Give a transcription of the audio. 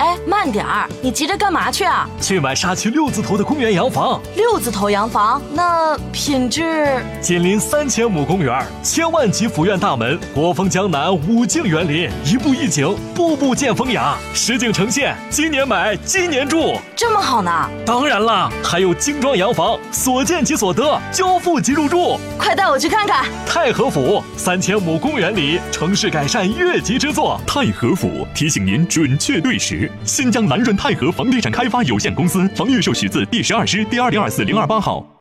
哎，慢点儿，你急着干嘛去啊？ 去买沙区6字头的公园洋房。 6字头洋房，那品质？ 紧邻3000亩公园，千万级府院大门，国风江南5境园林，一步一景，步步见风雅，实景呈现，今年买，今年住， 这么好呢？ 当然啦，还有精装洋房，所见即所得，交付即入住。 快带我去看看。 太和府3000亩公园里，城市改善越级之作。 太和府提醒您准确对时。新疆南润太和房地产开发有限公司，房预售许字第12师第2024-028号。